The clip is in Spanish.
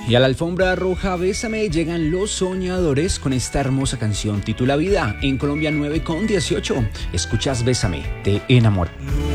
Y a la alfombra roja Bésame llegan Los Soñadores con esta hermosa canción titula Vida en Colombia 9:18. Escuchas Bésame, te enamora.